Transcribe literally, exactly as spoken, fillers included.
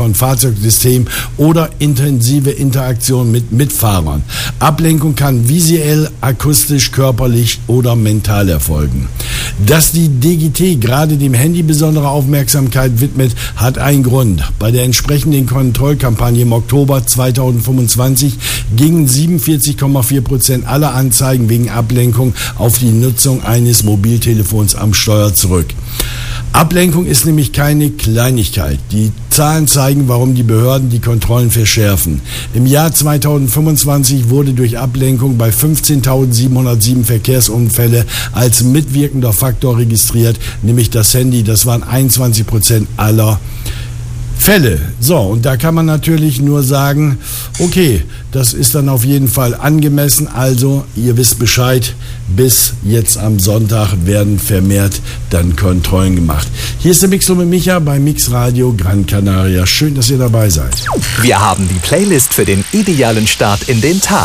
von Fahrzeugsystem oder intensive Interaktion mit Mitfahrern. Ablenkung kann visuell, akustisch, körperlich oder mental erfolgen. Dass die D G T gerade dem Handy besondere Aufmerksamkeit widmet, hat einen Grund. Bei der entsprechenden Kontrollkampagne im Oktober zweitausendfünfundzwanzig gingen siebenundvierzig Komma vier Prozent aller Anzeigen wegen Ablenkung auf die Nutzung eines Mobiltelefons am Steuer zurück. Ablenkung ist nämlich keine Kleinigkeit. Die Zahlen zeigen, warum die Behörden die Kontrollen verschärfen. Im Jahr zweitausendfünfundzwanzig wurde durch Ablenkung bei fünfzehntausendsiebenhundertsieben Verkehrsunfälle als mitwirkender Faktor registriert, nämlich das Handy. Das waren einundzwanzig Prozent aller Fälle. So, und da kann man natürlich nur sagen, okay, das ist dann auf jeden Fall angemessen. Also, ihr wisst Bescheid, bis jetzt am Sonntag werden vermehrt dann Kontrollen gemacht. Hier ist der Mixlo mit Micha bei Mix Radio Gran Canaria. Schön, dass ihr dabei seid. Wir haben die Playlist für den idealen Start in den Tag.